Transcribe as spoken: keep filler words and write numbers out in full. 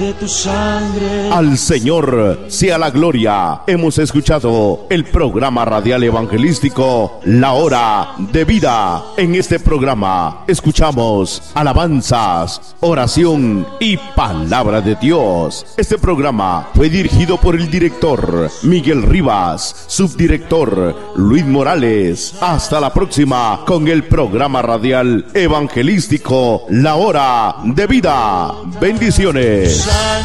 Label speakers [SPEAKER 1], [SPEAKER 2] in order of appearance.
[SPEAKER 1] de tu sangre.
[SPEAKER 2] Al Señor sea la gloria. Hemos escuchado el programa radial evangelístico La Hora de Vida. En este programa escuchamos alabanzas, oración y palabra de Dios. Este programa fue dirigido por el director Miguel Rivas, subdirector Luis Morales. Hasta la próxima con el programa radial evangelístico La Hora de Vida. Bendiciones.